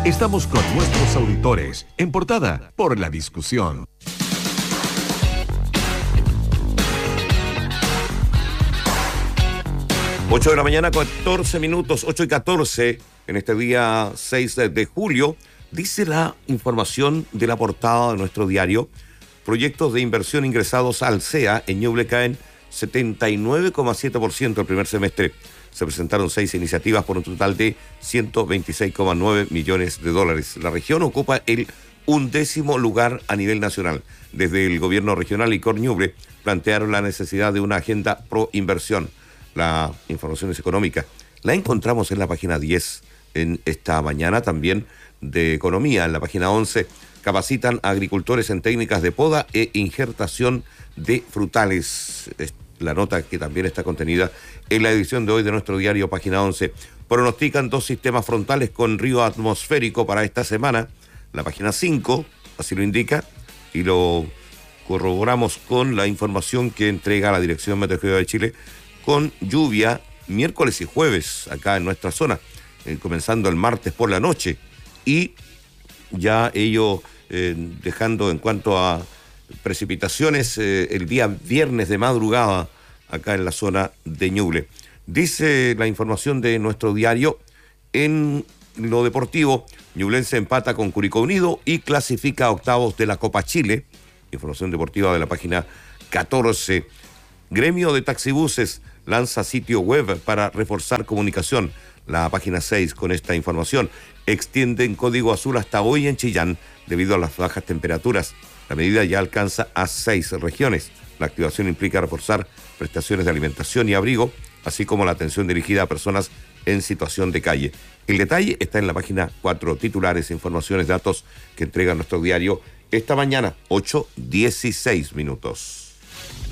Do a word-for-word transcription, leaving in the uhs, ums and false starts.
Estamos con nuestros auditores en Portada por la Discusión. ocho de la mañana, catorce minutos, ocho y catorce, en este día seis de julio, dice la información de la portada de nuestro diario: proyectos de inversión ingresados al C E A en Ñuble caen setenta y nueve coma siete por ciento el primer semestre. Se presentaron seis iniciativas por un total de ciento veintiséis coma nueve millones de dólares. La región ocupa el undécimo lugar a nivel nacional. Desde el gobierno regional y Corñuble plantearon la necesidad de una agenda pro inversión. La información es económica. La encontramos en la página diez en esta mañana, también de economía. En la página once, capacitan a agricultores en técnicas de poda e injertación de frutales. Es la nota que también está contenida en la edición de hoy de nuestro diario, página once. Pronostican dos sistemas frontales con río atmosférico para esta semana. La página cinco así lo indica, y lo corroboramos con la información que entrega la Dirección Meteorológica de Chile, con lluvia miércoles y jueves acá en nuestra zona, eh, comenzando el martes por la noche, y ya ello eh, dejando en cuanto a precipitaciones eh, el día viernes de madrugada acá en la zona de Ñuble. Dice la información de nuestro diario: en lo deportivo, Ñublense empata con Curicó Unido y clasifica a octavos de la Copa Chile. Información deportiva de la página catorce. Gremio de taxibuses lanza sitio web para reforzar comunicación. La página seis con esta información. Extienden código azul hasta hoy en Chillán debido a las bajas temperaturas. La medida ya alcanza a seis regiones. La activación implica reforzar prestaciones de alimentación y abrigo, así como la atención dirigida a personas en situación de calle. El detalle está en la página cuatro. Titulares, informaciones, datos que entrega nuestro diario esta mañana, ocho dieciséis minutos.